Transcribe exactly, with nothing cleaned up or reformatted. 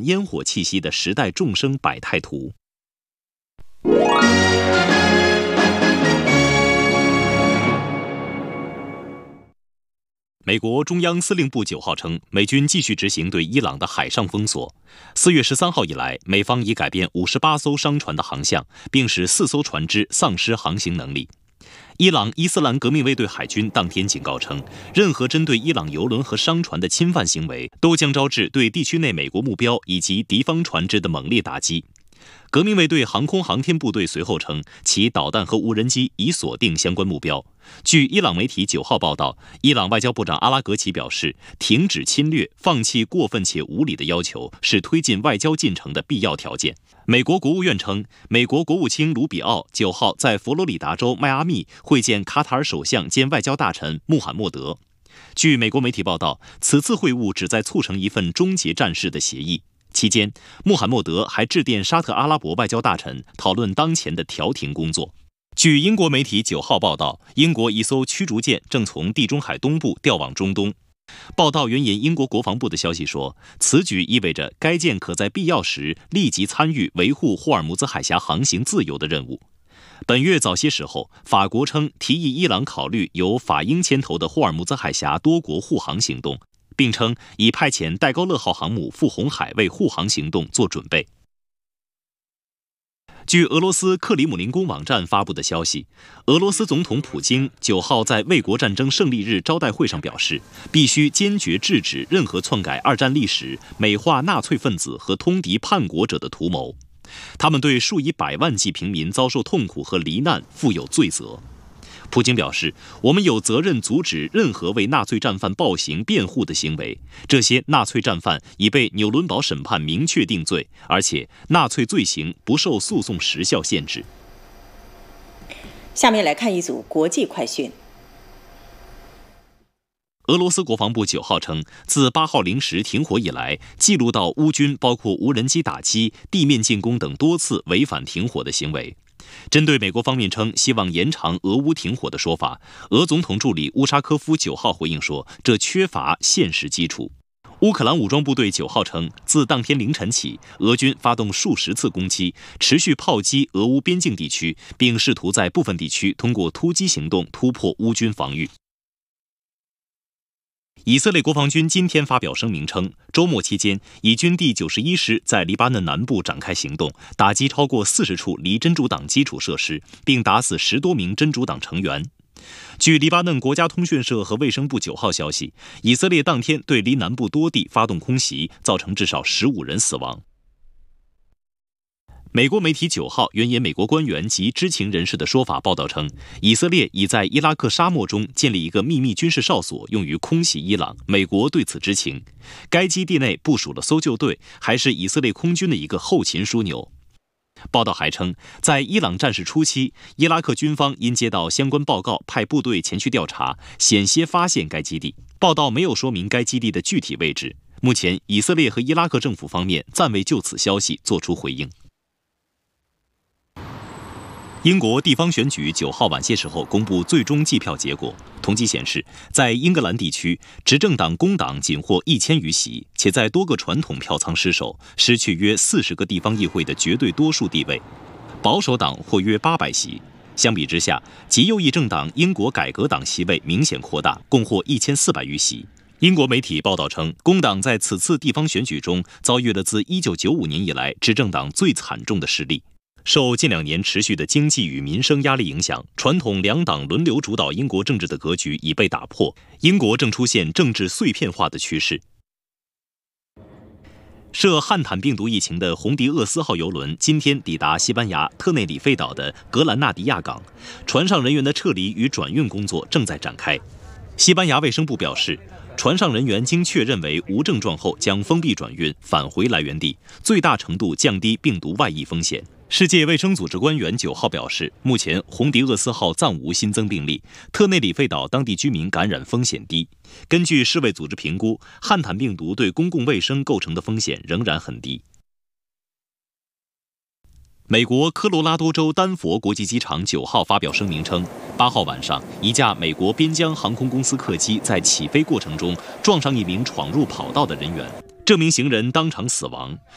烟火气息的时代众生百态图。美国中央司令部九号称，美军继续执行对伊朗的海上封锁。四月十三号以来，美方已改变五十八艘商船的航向，并使四艘船只丧失航行能力。伊朗伊斯兰革命卫队海军当天警告称，任何针对伊朗油轮和商船的侵犯行为，都将招致对地区内美国目标以及敌方船只的猛烈打击。革命卫队航空航天部队随后称，其导弹和无人机已锁定相关目标。据伊朗媒体九号报道，伊朗外交部长阿拉格齐表示，停止侵略、放弃过分且无理的要求是推进外交进程的必要条件。美国国务院称，美国国务卿卢比奥九号在佛罗里达州迈阿密会见卡塔尔首相兼外交大臣穆罕默德。据美国媒体报道，此次会晤旨在促成一份终结战事的协议。期间，穆罕默德还致电沙特阿拉伯外交大臣，讨论当前的调停工作。据英国媒体九号报道，英国一艘驱逐舰正从地中海东部调往中东。报道援引英国国防部的消息说，此举意味着该舰可在必要时立即参与维护霍尔木兹海峡航行自由的任务。本月早些时候，法国称提议伊朗考虑由法英牵头的霍尔木兹海峡多国护航行动，并称已派遣戴高乐号航母赴红海为护航行动做准备。据俄罗斯克里姆林宫网站发布的消息，俄罗斯总统普京九号在卫国战争胜利日招待会上表示，必须坚决制止任何篡改二战历史、美化纳粹分子和通敌叛国者的图谋。他们对数以百万计平民遭受痛苦和罹难负有罪责。普京表示，我们有责任阻止任何为纳粹战犯暴行辩护的行为。这些纳粹战犯已被纽伦堡审判明确定罪，而且纳粹罪行不受诉讼时效限制。 下面来看一组国际快讯。 俄罗斯国防部九号称，自八号零时停火以来，记录到乌军包括无人机打击、地面进攻等多次违反停火的行为。针对美国方面称希望延长俄乌停火的说法，俄总统助理乌沙科夫九号回应说，这缺乏现实基础。乌克兰武装部队九号称，自当天凌晨起，俄军发动数十次攻击，持续炮击俄乌边境地区，并试图在部分地区通过突击行动突破乌军防御。以色列国防军今天发表声明称，周末期间，以军第九十一师在黎巴嫩南部展开行动，打击超过四十处离真主党基础设施，并打死十多名真主党成员。据黎巴嫩国家通讯社和卫生部九号消息，以色列当天对黎南部多地发动空袭，造成至少十五人死亡。美国媒体九号援引美国官员及知情人士的说法报道称，以色列已在伊拉克沙漠中建立一个秘密军事哨所，用于空袭伊朗。美国对此知情。该基地内部署了搜救队，还是以色列空军的一个后勤枢纽。报道还称，在伊朗战事初期，伊拉克军方因接到相关报告，派部队前去调查，险些发现该基地。报道没有说明该基地的具体位置。目前，以色列和伊拉克政府方面暂未就此消息作出回应。英国地方选举九号晚些时候公布最终计票结果，统计显示，在英格兰地区，执政党工党仅获一千余席，且在多个传统票仓失守，失去约四十个地方议会的绝对多数地位。保守党获约八百席。相比之下，极右翼政党英国改革党席位明显扩大，共获一千四百余席。英国媒体报道称，工党在此次地方选举中遭遇了自一九九五年以来执政党最惨重的失利。受近两年持续的经济与民生压力影响，传统两党轮流主导英国政治的格局已被打破，英国正出现政治碎片化的趋势。涉汉坦病毒疫情的红迪厄斯号邮轮今天抵达西班牙特内里费岛的格兰纳迪亚港，船上人员的撤离与转运工作正在展开。西班牙卫生部表示，船上人员经确认为无症状后，将封闭转运返回来源地，最大程度降低病毒外溢风险。世界卫生组织官员九号表示，目前红迪厄斯号暂无新增病例，特内里费岛当地居民感染风险低。根据世卫组织评估，汉坦病毒对公共卫生构成的风险仍然很低。美国科罗拉多州丹佛国际机场九号发表声明称，八号晚上，一架美国边疆航空公司客机在起飞过程中撞上一名闯入跑道的人员，这名行人当场死亡。